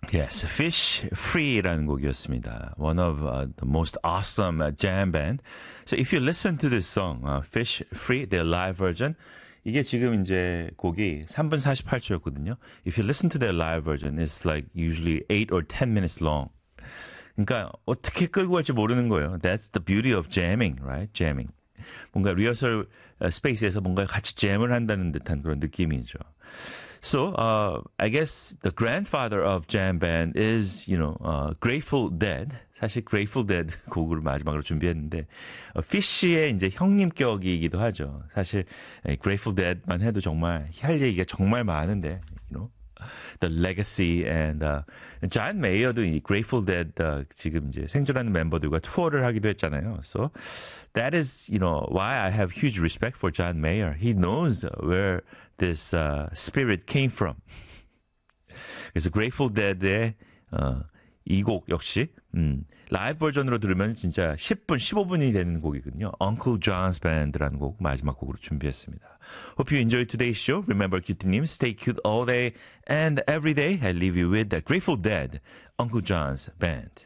Yes, Fish Free라는 곡이었습니다. One of the most awesome jam band. So if you listen to this song, Fish Free, their live version, 이게 지금 이제 곡이 3분 48초였거든요. If you listen to their live version, it's like usually 8 or 10 minutes long. 그러니까 어떻게 끌고 갈지 모르는 거예요. That's the beauty of jamming, right? Jamming. 뭔가 리허설 스페이스에서 뭔가 같이 잼을 한다는 듯한 그런 느낌이죠. So, I guess the grandfather of jam band is, Grateful Dead. 사실 Grateful Dead 곡을 마지막으로 준비했는데, Fish의 이제 형님격이기도 하죠. 사실 Grateful Dead만 해도 정말 할 얘기가 정말 많은데, the legacy and John Mayer도 이 Grateful Dead 지금 이제 생존하는 멤버들과 투어를 하기도 했잖아요. So that is, why I have huge respect for John Mayer. He knows where this spirit came from. 그래서 Grateful Dead의 이 곡 역시 라이브 버전으로 들으면 진짜 10분, 15분이 되는 곡이거든요. Uncle John's Band라는 곡 마지막 곡으로 준비했습니다. Hope you enjoyed today's show. Remember, cute님, stay cute all day and every day. I leave you with the Grateful Dead, Uncle John's Band.